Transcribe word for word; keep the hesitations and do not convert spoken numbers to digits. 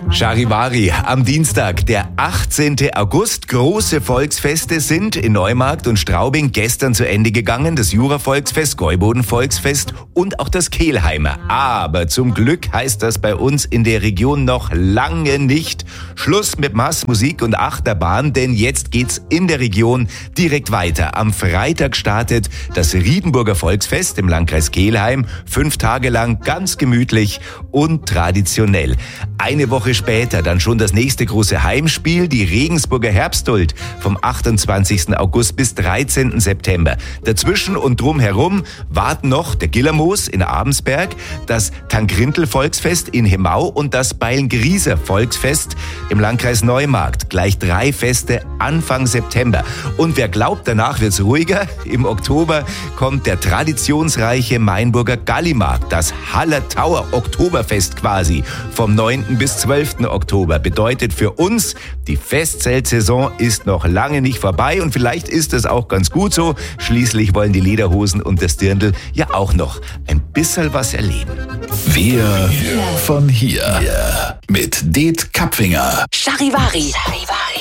Charivari, am Dienstag, der achtzehnten August. Große Volksfeste sind in Neumarkt und Straubing gestern zu Ende gegangen. Das Jura-Volksfest, Gäuboden-Volksfest und auch das Kelheimer. Aber zum Glück heißt das bei uns in der Region noch lange nicht Schluss mit Mass, Musik und Achterbahn, denn jetzt geht's in der Region direkt weiter. Am Freitag startet das Riedenburger Volksfest im Landkreis Kelheim. Fünf Tage lang ganz gemütlich und traditionell. Eine Woche später dann schon das nächste große Heimspiel, die Regensburger Herbsthuld vom achtundzwanzigsten August bis dreizehnten September. Dazwischen und drumherum warten noch der Gillermoos in Abensberg, das Tankrintl-Volksfest in Hemau und das Beilngrieser Volksfest im Landkreis Neumarkt. Gleich drei Feste Anfang September. Und wer glaubt, danach wird's ruhiger, im Oktober kommt der traditionsreiche Mainburger Gallimarkt, das Hallertauer Oktoberfest quasi, vom neunten bis zwölften Oktober. Bedeutet für uns, die Festzeltsaison ist noch lange nicht vorbei und vielleicht ist es auch ganz gut so. Schließlich wollen die Lederhosen und das Dirndl ja auch noch ein bisschen was erleben. Wir von hier mit Det Kapfinger. Charivari. Charivari.